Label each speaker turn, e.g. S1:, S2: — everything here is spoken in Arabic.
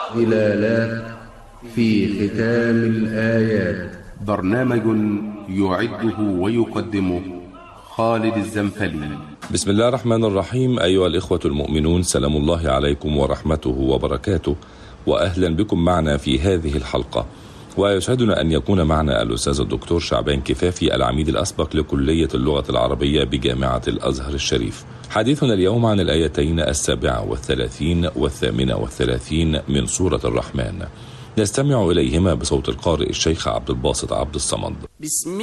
S1: ظلالات في ختام الآيات.
S2: برنامج يعده ويقدمه خالد الزنفلي.
S3: بسم الله الرحمن الرحيم. أيها الإخوة المؤمنون، سلام الله عليكم ورحمته وبركاته، وأهلا بكم معنا في هذه الحلقة. ويسعدنا أن يكون معنا الأستاذ الدكتور شعبان كفافي، العميد الأسبق لكلية اللغة العربية بجامعة الأزهر الشريف. حديثنا اليوم عن الآيتين 37 و38 من سورة الرحمن، نستمع إليهما بصوت القارئ الشيخ عبد الباسط عبد الصمد.